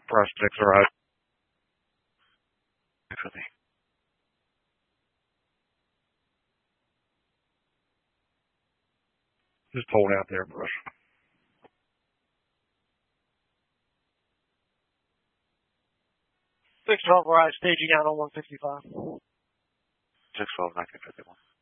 Prospects are right. Just hold out there, brush. 612, right, staging out on 165. 612, 1951.